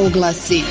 oglasi.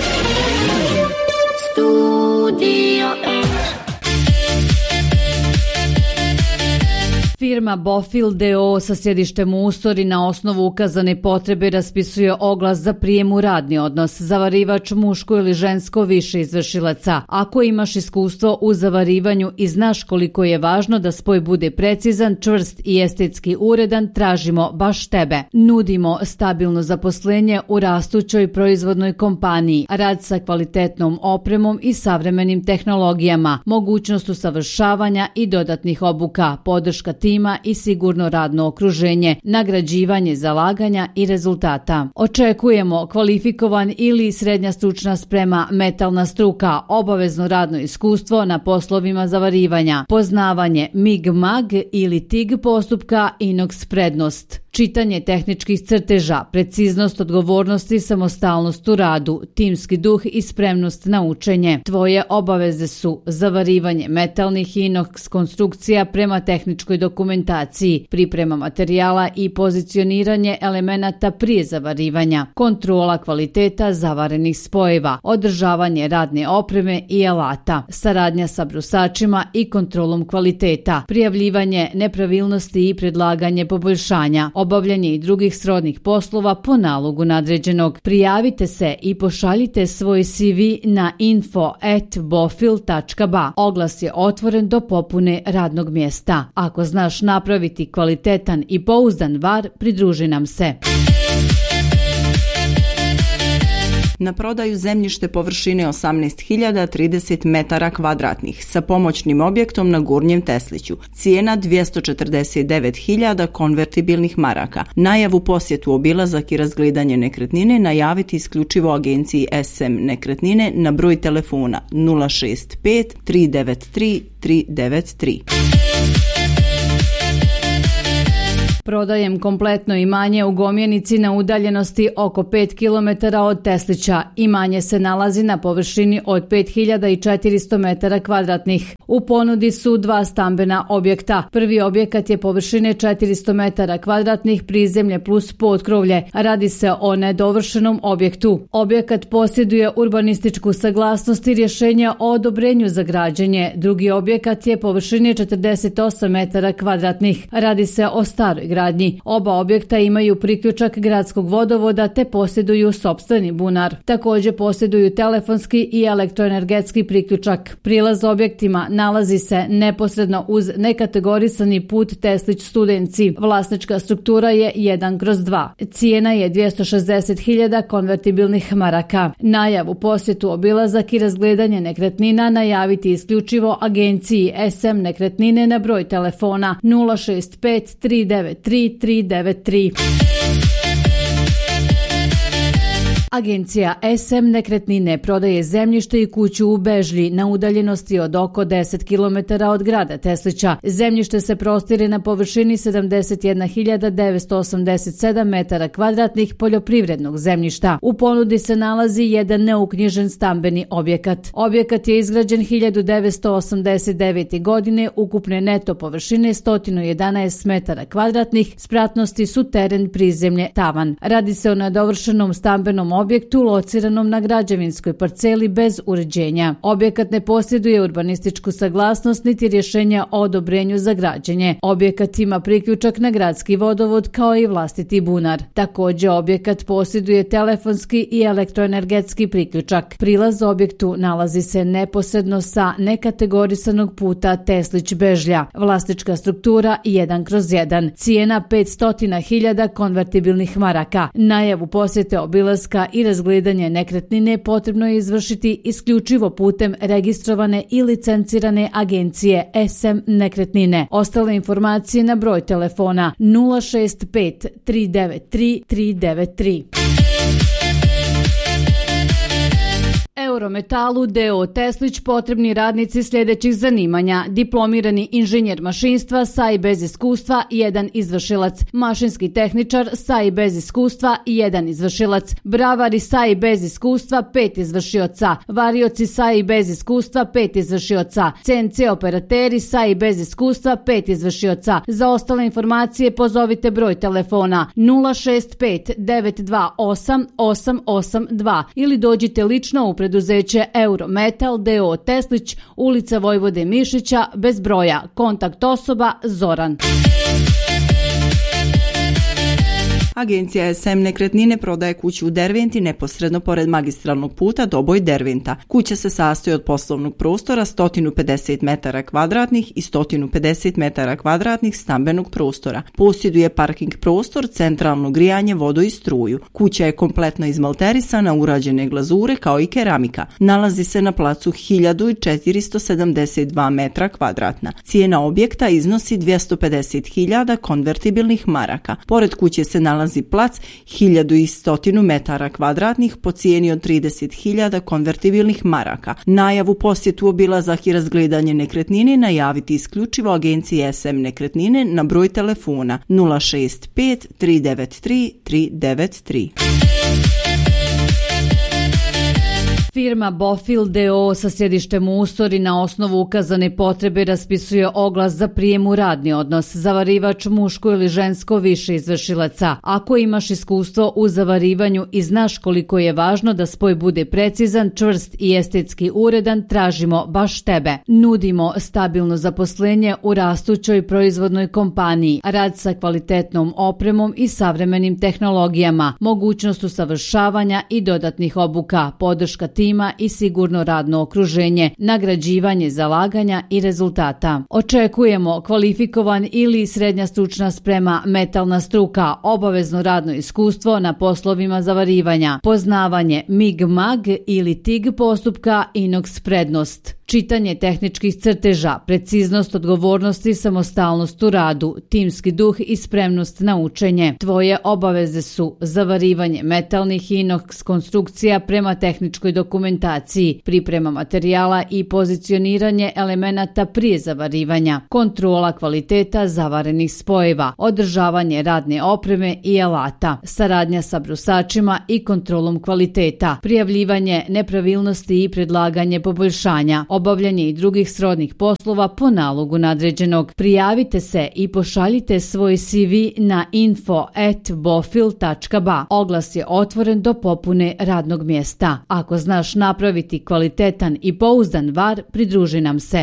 Firma Bofil d.o.o. sa sjedištem u Usori na osnovu ukazane potrebe raspisuje oglas za prijem u radni odnos, zavarivač muško ili žensko više izvršilaca. Ako imaš iskustvo u zavarivanju i znaš koliko je važno da spoj bude precizan, čvrst i estetski uredan, tražimo baš tebe. Nudimo stabilno zaposlenje u rastućoj proizvodnoj kompaniji, rad sa kvalitetnom opremom i savremenim tehnologijama, mogućnost usavršavanja i dodatnih obuka, podrška tima i sigurno radno okruženje, nagrađivanje zalaganja i rezultata. Očekujemo kvalifikovan ili srednja stručna sprema, metalna struka, obavezno radno iskustvo na poslovima zavarivanja, poznavanje MIG-MAG ili TIG postupka, inox prednost. Čitanje tehničkih crteža, preciznost odgovornosti, samostalnost u radu, timski duh i spremnost na učenje. Tvoje obaveze su zavarivanje metalnih i inox konstrukcija prema tehničkoj dokumentaciji, priprema materijala i pozicioniranje elemenata prije zavarivanja, kontrola kvaliteta zavarenih spojeva, održavanje radne opreme i alata, saradnja sa brusačima i kontrolom kvaliteta, prijavljivanje nepravilnosti i predlaganje poboljšanja, obavljanje i drugih srodnih poslova po nalogu nadređenog. Prijavite se i pošaljite svoj CV na info@bofil.ba. Oglas je otvoren do popune radnog mjesta. Ako znaš napraviti kvalitetan i pouzdan var, pridruži nam se. Na prodaju zemljište površine 18.030 metara kvadratnih sa pomoćnim objektom na Gornjem Tesliću. Cijena 249.000 konvertibilnih maraka. Najavu, posjetu, obilazak i razgledanje nekretnine najaviti isključivo agenciji SM Nekretnine na broj telefona 065 393 393. Prodajem kompletno imanje u Gomjenici na udaljenosti oko 5 km od Teslića. Imanje se nalazi na površini od 5400 metara kvadratnih. U ponudi su dva stambena objekta. Prvi objekat je površine 400 metara kvadratnih, prizemlje plus potkrovlje. Radi se o nedovršenom objektu. Objekat posjeduje urbanističku saglasnost i rješenje o odobrenju za građenje. Drugi objekat je površine 48 metara kvadratnih. Radi se o staroj gradnji. Oba objekta imaju priključak gradskog vodovoda te posjeduju sopstveni bunar. Također posjeduju telefonski i elektroenergetski priključak. Prilaz objektima nalazi se neposredno uz nekategorisani put Teslić Studenci. Vlasnička struktura je 1/2. Cijena je 260.000 konvertibilnih maraka. Najavu, posjetu, obilazak i razgledanje nekretnina najaviti isključivo agenciji SM Nekretnine na broj telefona 065 393 393. Agencija SM Nekretnine prodaje zemljište i kuću u Bežlji na udaljenosti od oko 10 km od grada Teslića. Zemljište se prostire na površini 71.987 metara kvadratnih poljoprivrednog zemljišta. U ponudi se nalazi jedan neuknjižen stambeni objekat. Objekat je izgrađen 1989. godine, ukupne neto površine 111 metara kvadratnih, spratnosti su teren, prizemlje, tavan. Radi se o nedovršenom stambenom objektu lociranom na građevinskoj parceli bez uređenja. Objekat ne posjeduje urbanističku saglasnost niti rješenja o odobrenju za građenje. Objekat ima priključak na gradski vodovod kao i vlastiti bunar. Također objekat posjeduje telefonski i elektroenergetski priključak. Prilaz objektu nalazi se neposredno sa nekategorisanog puta Teslić Bežlja. Vlasnička struktura 1/1. Cijena 500.000 konvertibilnih maraka. Najavu posjete, obilaska i razgledanje nekretnine potrebno je izvršiti isključivo putem registrovane i licencirane agencije SM Nekretnine. Ostale informacije na broj telefona 065 393 393. Eurometalu d.o. Teslić potrebni radnici sljedećih zanimanja: diplomirani inženjer mašinstva sa i bez iskustva 1 izvršilac, mašinski tehničar sa i bez iskustva 1 izvršilac, bravari sa i bez iskustva 5 izvršioca, varioci sa i bez iskustva 5 izvršioca, CNC operateri sa i bez iskustva 5 izvršioca. Za ostale informacije pozovite broj telefona 065 928 882 ili dođite lično u preduzeće Eurometal d.o. Teslić, ulica Vojvode Mišića, bez broja, kontakt osoba Zoran. Agencija SM Nekretnine prodaje kuću u Derventi neposredno pored magistralnog puta Doboj Derventa. Kuća se sastoji od poslovnog prostora 150 metara kvadratnih i 150 metara kvadratnih stambenog prostora. Posjeduje parking prostor, centralno grijanje, vodu i struju. Kuća je kompletno izmalterisana, urađene glazure kao i keramika. Nalazi se na placu 1472 metra kvadratna. Cijena objekta iznosi 250.000 konvertibilnih maraka. Pored kuće se nalazi plac 1100 metara kvadratnih po cijeni od 30.000 konvertibilnih maraka. Najavu, posjetu, obilazak i razgledanje nekretnine najaviti isključivo agenciji SM Nekretnine na broj telefona 065 393 393. Firma Bofil d.o. sa sjedištem u Usori na osnovu ukazane potrebe raspisuje oglas za prijem u radni odnos. Zavarivač muško ili žensko više izvršilaca. Ako imaš iskustvo u zavarivanju i znaš koliko je važno da spoj bude precizan, čvrst i estetski uredan, tražimo baš tebe. Nudimo stabilno zaposlenje u rastućoj proizvodnoj kompaniji, rad sa kvalitetnom opremom i savremenim tehnologijama, mogućnost usavršavanja i dodatnih obuka, podrška tima i sigurno radno okruženje, nagrađivanje zalaganja i rezultata. Očekujemo kvalifikovan ili srednja stručna sprema, metalna struka, obavezno radno iskustvo na poslovima zavarivanja, poznavanje MIG-MAG ili TIG postupka, inox prednost, čitanje tehničkih crteža, preciznost odgovornosti, samostalnost u radu, timski duh i spremnost na učenje. Tvoje obaveze su zavarivanje metalnih i inox konstrukcija prema tehničkoj dokumentaciji, priprema materijala i pozicioniranje elemenata prije zavarivanja, kontrola kvaliteta zavarenih spojeva, održavanje radne opreme i alata, saradnja sa brusačima i kontrolom kvaliteta, prijavljivanje nepravilnosti i predlaganje poboljšanja, obavljanje i drugih srodnih poslova po nalogu nadređenog. Prijavite se i pošaljite svoj CV na info@bofil.ba. Oglas je otvoren do popune radnog mjesta. Ako znaš napraviti kvalitetan i pouzdan var, pridruži nam se.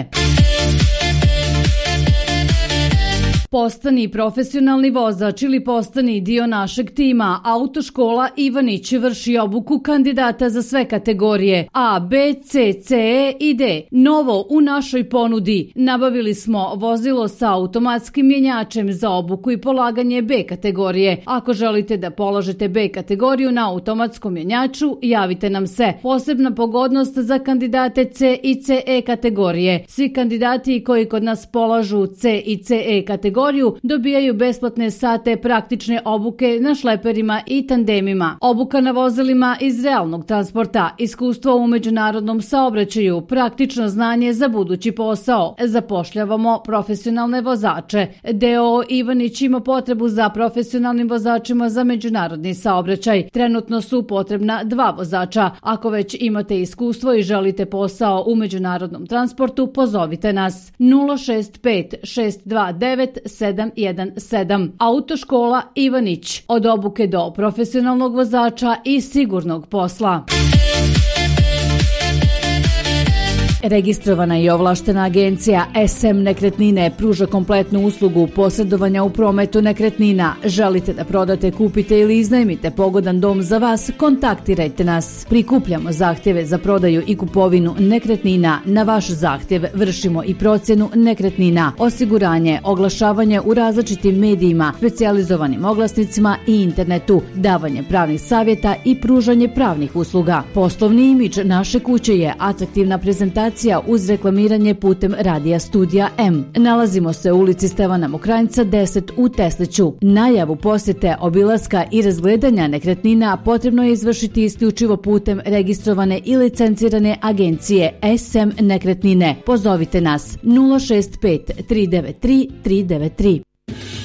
Postani profesionalni vozač ili postani dio našeg tima. Autoškola Ivanić vrši obuku kandidata za sve kategorije A, B, C, CE i D. Novo u našoj ponudi: nabavili smo vozilo sa automatskim mjenjačem za obuku i polaganje B kategorije. Ako želite da polažete B kategoriju na automatskom mjenjaču, javite nam se. Posebna pogodnost za kandidate C i CE kategorije: svi kandidati koji kod nas polažu C i CE kategoriju dobijaju besplatne sate praktične obuke na šleperima i tandemima, obuka na vozilima iz realnog transporta, iskustvo u međunarodnom saobraćaju, praktično znanje za budući posao. Zapošljavamo profesionalne vozače. D.o. Ivanić ima potrebu za profesionalnim vozačima za međunarodni saobraćaj. Trenutno su potrebna 2 vozača. Ako već imate iskustvo i želite posao u međunarodnom transportu, pozovite nas 065 629 717. Autoškola Ivanić. Od obuke do profesionalnog vozača i sigurnog posla. Registrovana i ovlaštena agencija SM Nekretnine pruža kompletnu uslugu posredovanja u prometu nekretnina. Želite da prodate, kupite ili iznajmite pogodan dom za vas? Kontaktirajte nas. Prikupljamo zahtjeve za prodaju i kupovinu nekretnina. Na vaš zahtjev vršimo i procjenu nekretnina, osiguranje, oglašavanje u različitim medijima, specijalizovanim oglasnicima i internetu, davanje pravnih savjeta i pružanje pravnih usluga. Poslovni imidž naše kuće je atraktivna prezentacija promocija uz reklamiranje putem radija Studija M. Nalazimo se u ulici Stevana Mokranjca 10 u Tesliću. Najavu posjete, obilaska i razgledanja nekretnina potrebno je izvršiti isključivo putem registrovane i licencirane agencije SM Nekretnine. Pozovite nas 065 393 393.